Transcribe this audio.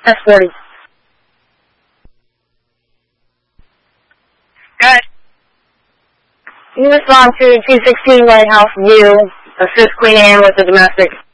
S40. Good. You respond to 216 Lighthouse View, assist Queen Anne with the domestic.